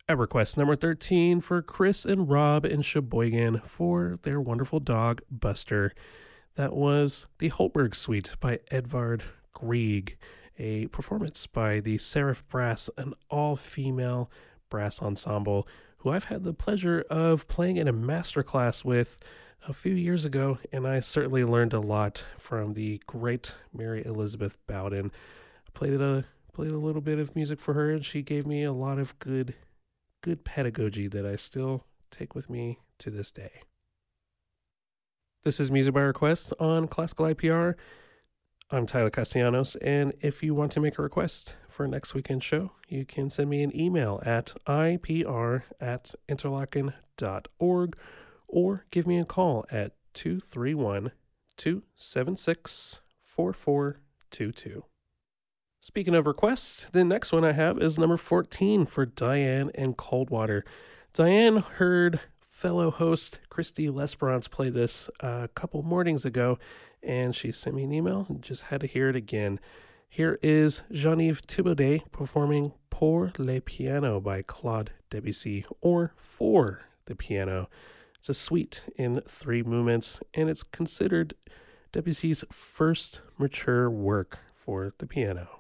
At request number 13 for Chris and Rob in Sheboygan for their wonderful dog, Buster. That was the Holberg Suite by Edvard Grieg, a performance by the Seraph Brass, an all-female brass ensemble who I've had the pleasure of playing in a masterclass with a few years ago, and I certainly learned a lot from the great Mary Elizabeth Bowden. I played a little bit of music for her, and she gave me a lot of good pedagogy that I still take with me to this day. This is Music by Request on Classical IPR. I'm Tyler Castellanos, and if you want to make a request for next weekend's show, you can send me an email at ipr@interlochen.org or give me a call at 231-276-4422. Speaking of requests, the next one I have is number 14 for Diane and Coldwater. Diane heard fellow host Christy Lesperance play this a couple mornings ago, and she sent me an email and just had to hear it again. Here is Jean-Yves Thibaudet performing Pour le Piano by Claude Debussy, or For the Piano. It's a suite in 3 movements, and it's considered Debussy's first mature work for the piano.